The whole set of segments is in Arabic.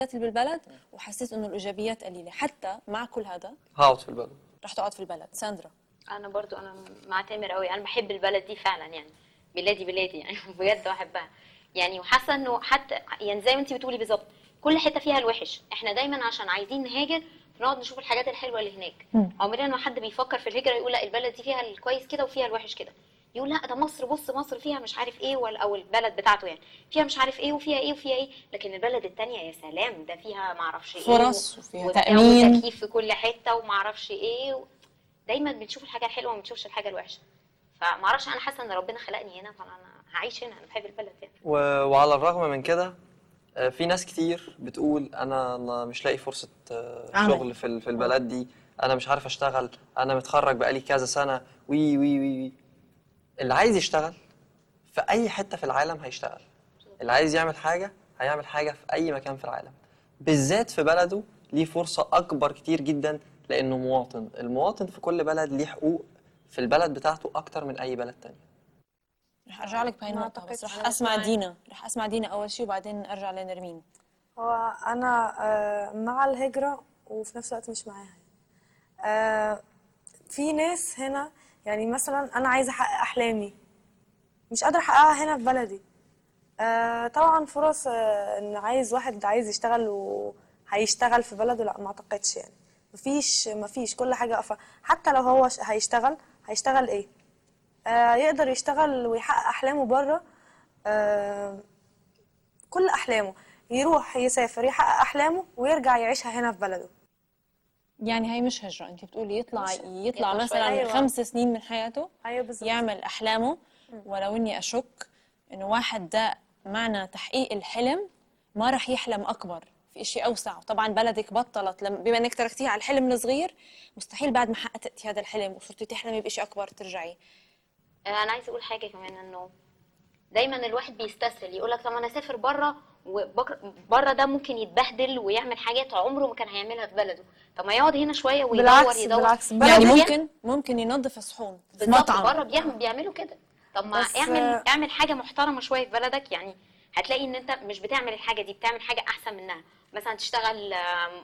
اللي بالبلد وحسيت انه الايجابيات قليله. حتى مع كل هذا هقعد في البلد. رح تقعد في البلد. ساندرا؟ انا برضو انا مع تامر قوي، انا بحب البلد دي فعلا يعني، بلادي بلادي يعني بجد بحبها يعني، وحاسه انه حتى يعني زي ما انت بتقولي بالظبط، كل حته فيها الوحش. احنا دايما عشان عايزين نهاجر بنقعد نشوف الحاجات الحلوه اللي هناك. عمرنا ما حد بيفكر في الهجره يقول لا البلد دي فيها الكويس كده وفيها الوحش كده. يقول لا ده مصر، بص مصر فيها مش عارف ايه، او البلد بتاعته يعني فيها مش عارف ايه وفيها ايه وفيها ايه، لكن البلد التانية يا سلام ده فيها ما اعرفش ايه فرص وفيها تامين وتكييف في كل حته وما اعرفش ايه دايما بنشوف الحاجه الحلوه وما بنشوفش الحاجه الوحشه. فما اعرفش، انا حاسه ان ربنا خلقني هنا فانا هعيش هنا، انا بحب البلد يعني. وعلى الرغم من كده في ناس كتير بتقول انا مش لاقي فرصة شغل في البلد دي، انا مش عارف اشتغل، انا متخرج بقالي كذا سنة وي وي وي وي. اللي عايز يشتغل في اي حتة في العالم هيشتغل، اللي عايز يعمل حاجة هيعمل حاجة في اي مكان في العالم، بالذات في بلده ليه فرصة اكبر كتير جدا، لانه مواطن. المواطن في كل بلد ليه حقوق في البلد بتاعته اكتر من اي بلد تاني. رح ارجع لك بهي النقطه، بس رح اسمع دينا اول شيء وبعدين ارجع لنرمين. هو انا مع الهجرة وفي نفس الوقت مش معاها. في ناس هنا يعني مثلا انا عايزة احقق احلامي مش قادرة احققها هنا في بلدي. طبعا فرص ان واحد عايز يشتغل وهيشتغل في بلده، لا ما اعتقدش يعني. مفيش كل حاجة واقفة. حتى لو هو هيشتغل ايه؟ يقدر يشتغل ويحقق احلامه بره. كل احلامه يروح يسافر يحقق احلامه ويرجع يعيشها هنا في بلده. يعني هي مش هجرة، انت بتقولي يطلع مثلا أيوة. 5 سنين من حياته ايوه بالظبط. يعمل احلامه. ولو اني اشك انه واحد ده معنى تحقيق الحلم ما رح يحلم اكبر في اشي اوسع. وطبعا بلدك بطلت بما انك تركتيه على الحلم الصغير، مستحيل بعد ما حققتي هذا الحلم وصرتي تحلمي باشي اكبر ترجعي. انا عايزه اقول حاجه كمان، انه دايما الواحد بيستسهل يقول لك طب انا اسافر بره، وبره ده ممكن يتبهدل ويعمل حاجات عمره ما كان هيعملها في بلده. طب ما يقعد هنا شويه ويدور بالعكس يعني ممكن ينظف صحون في مطعم بره بيعملوا كده. طب ما اعمل حاجه محترمه شويه في بلدك يعني، هتلاقي ان انت مش بتعمل الحاجه دي، بتعمل حاجه احسن منها. مثلا تشتغل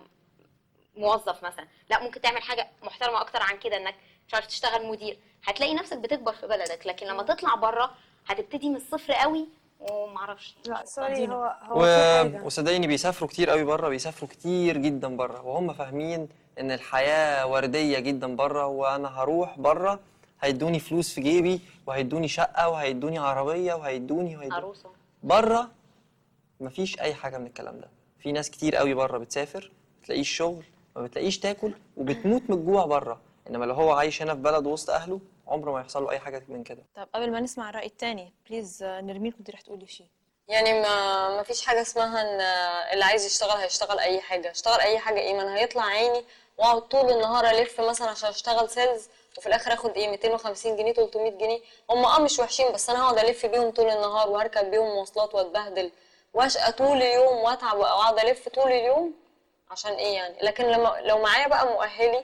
موظف مثلا، لا ممكن تعمل حاجه محترمه اكتر عن كده، انك مش عارف تشتغل مدير. هتلاقي نفسك بتكبر في بلدك، لكن لما تطلع بره هتبتدي من الصفر قوي ومعرفش. لا سوري، هو وصدقيني بيسافروا كتير قوي بره، بيسافروا كتير جدا بره وهم فاهمين ان الحياة وردية جدا بره، وانا هروح بره هيدوني فلوس في جيبي وهيدوني شقة وهيدوني عربية وهيدوني عروسة. بره مفيش اي حاجة من الكلام ده. في ناس كتير قوي بره بتسافر بتلاقيش شغل، ما بتلاقيش تاكل، وبتموت من الجوع بره. انما لو هو عايش هنا في بلد وسط اهله عمره ما يحصل له اي حاجة من كده. طب قبل ما نسمع الرأي الثاني بليز نرمين كنت رح تقولي شيء. يعني ما فيش حاجه اسمها ان اللي عايز يشتغل هيشتغل اي حاجه. اشتغل اي حاجه ايه؟ ما انا هيطلع عيني واقعد طول النهار الف مثلا عشان اشتغل سيلز، وفي الاخر اخد ايه 250 جنيه 300 جنيه. هم مش وحشين، بس انا هقعد الف بيهم طول النهار وهركب بيهم مواصلات واتبهدل واشقى طول اليوم واتعب واقعد الف طول اليوم عشان ايه يعني؟ لكن لو معايا بقى مؤهلي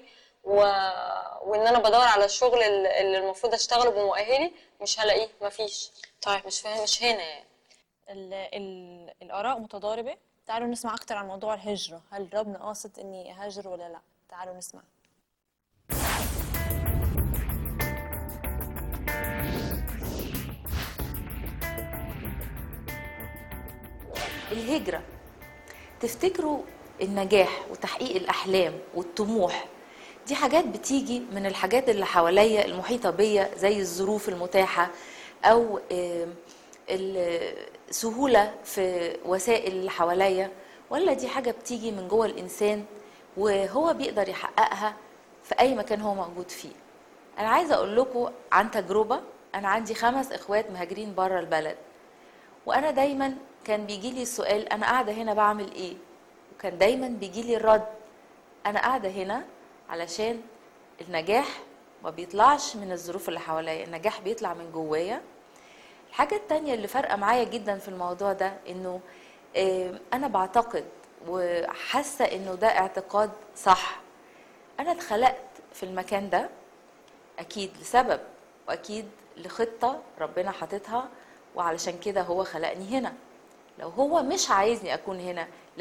وان انا بدور على الشغل اللي المفروض اشتغله بمؤهلي مش هلاقيه. مفيش. طيب مش هنا يعني. الآراء متضاربة. تعالوا نسمع أكتر عن موضوع الهجرة. هل ربنا قاصد إني أهاجر ولا لا؟ تعالوا نسمع. الهجرة، تفتكروا النجاح وتحقيق الأحلام والطموح دي حاجات بتيجي من الحاجات اللي حواليا المحيطة بيا، زي الظروف المتاحة أو السهولة في وسائل اللي حواليا، ولا دي حاجة بتيجي من جوه الإنسان وهو بيقدر يحققها في أي مكان هو موجود فيه؟ أنا عايزة أقول لكم عن تجربة. أنا عندي 5 إخوات مهاجرين برا البلد، وأنا دايما كان بيجيلي السؤال أنا قاعدة هنا بعمل إيه؟ وكان دايما بيجيلي الرد أنا قاعدة هنا علشان النجاح ما بيطلعش من الظروف اللي حواليا، النجاح بيطلع من جوايا. الحاجة التانية اللي فارقة معايا جدا في الموضوع ده إنه أنا بعتقد وحاسة إنه ده اعتقاد صح. أنا اتخلقت في المكان ده أكيد لسبب، وأكيد لخطة ربنا حاططها، وعلشان كده هو خلقني هنا. لو هو مش عايزني أكون هنا